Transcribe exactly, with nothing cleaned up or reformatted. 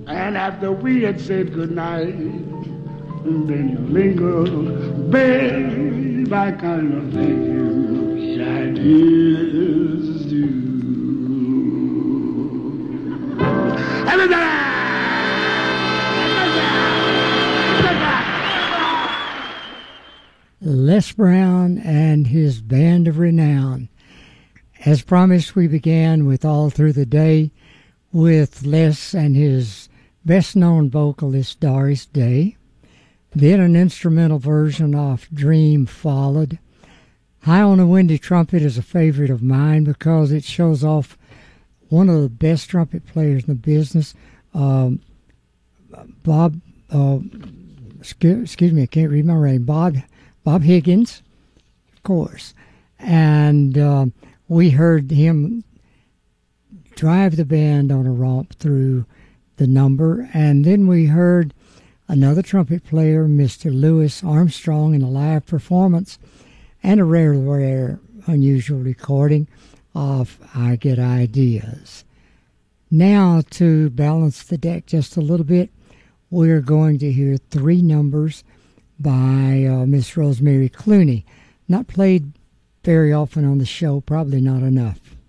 And after we had said goodnight, then you linger, babe, I kind of think you ideas do. Les Brown and his band of renown. As promised, we began with All Through the Day with Les and his best-known vocalist, Doris Day. Then an instrumental version of Dream followed. High on a Windy Trumpet is a favorite of mine because it shows off one of the best trumpet players in the business, um, Bob, uh, excuse, excuse me, I can't read my name, Bob, Bob Higgins, of course. And uh, we heard him drive the band on a romp through the number, and then we heard another trumpet player, Mister Louis Armstrong, in a live performance, and a rare, rare, unusual recording of I Get Ideas. Now, to balance the deck just a little bit, we're going to hear three numbers by uh, Miss Rosemary Clooney. Not played very often on the show, probably not enough.